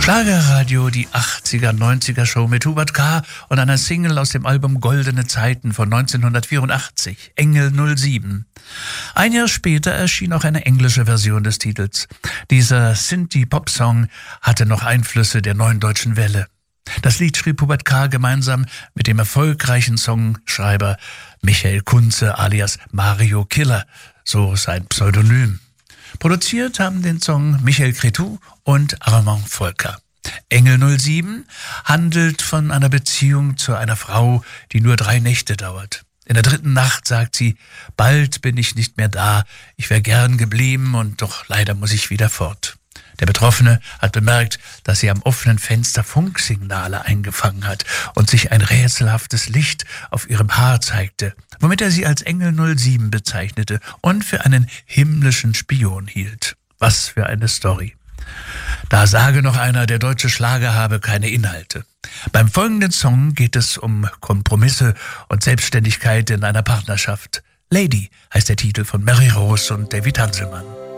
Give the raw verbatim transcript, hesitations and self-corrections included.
Schlagerradio, die achtziger, neunziger Show mit Hubert K. und einer Single aus dem Album Goldene Zeiten von neunzehnhundertvierundachtzig, Engel null sieben. Ein Jahr später erschien auch eine englische Version des Titels. Dieser Synthie-Pop-Song hatte noch Einflüsse der neuen deutschen Welle. Das Lied schrieb Hubert K. gemeinsam mit dem erfolgreichen Songschreiber Michael Kunze alias Mario Killer, so sein Pseudonym. Produziert haben den Song Michael Cretu und Armand Volker. Engel null sieben handelt von einer Beziehung zu einer Frau, die nur drei Nächte dauert. In der dritten Nacht sagt sie, bald bin ich nicht mehr da, ich wäre gern geblieben und doch leider muss ich wieder fort. Der Betroffene hat bemerkt, dass sie am offenen Fenster Funksignale eingefangen hat und sich ein rätselhaftes Licht auf ihrem Haar zeigte, womit er sie als Engel null sieben bezeichnete und für einen himmlischen Spion hielt. Was für eine Story. Da sage noch einer, der deutsche Schlager habe keine Inhalte. Beim folgenden Song geht es um Kompromisse und Selbstständigkeit in einer Partnerschaft. Lady heißt der Titel von Mary Rose und David Hanselmann.